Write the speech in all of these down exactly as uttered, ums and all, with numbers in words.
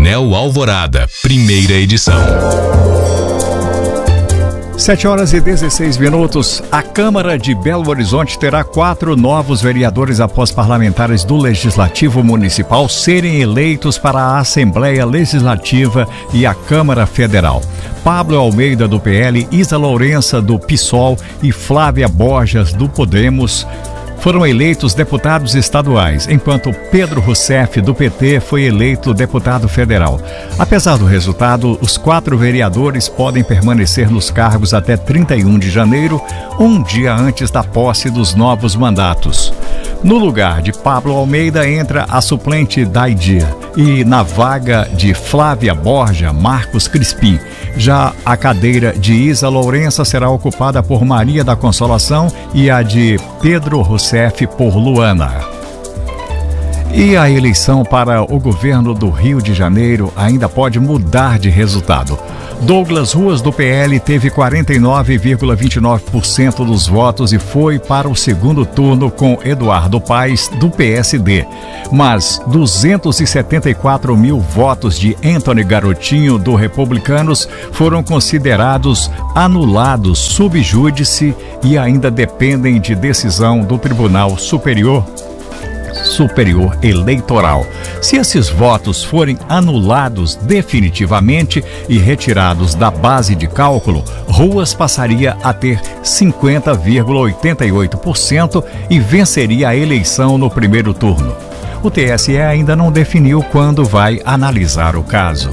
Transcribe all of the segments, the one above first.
Painel Alvorada, primeira edição. sete horas e dezesseis minutos. A Câmara de Belo Horizonte terá quatro novos vereadores após parlamentares do Legislativo Municipal serem eleitos para a Assembleia Legislativa e a Câmara Federal. Pablo Almeida, do P L, Isa Lourença, do PSOL e Flávia Borges, do Podemos, foram eleitos deputados estaduais, enquanto Pedro Rousseff, do P T, foi eleito deputado federal. Apesar do resultado, os quatro vereadores podem permanecer nos cargos até trinta e um de janeiro, um dia antes da posse dos novos mandatos. No lugar de Pablo Almeida entra a suplente Daidia e na vaga de Flávia Borja, Marcos Crispim. Já a cadeira de Isa Lourença será ocupada por Maria da Consolação e a de Pedro Rousseff por Luana. E a eleição para o governo do Rio de Janeiro ainda pode mudar de resultado. Douglas Ruas, do P L, teve quarenta e nove vírgula vinte e nove por cento dos votos e foi para o segundo turno com Eduardo Paes, do P S D. Mas duzentos e setenta e quatro mil votos de Antony Garotinho, do Republicanos, foram considerados anulados sub júdice e ainda dependem de decisão do Tribunal Superior Superior Eleitoral. Se esses votos forem anulados definitivamente e retirados da base de cálculo, Ruas passaria a ter cinquenta vírgula oitenta e oito por cento e venceria a eleição no primeiro turno. O T S E ainda não definiu quando vai analisar o caso.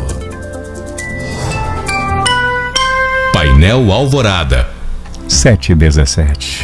Painel Alvorada. sete e dezessete.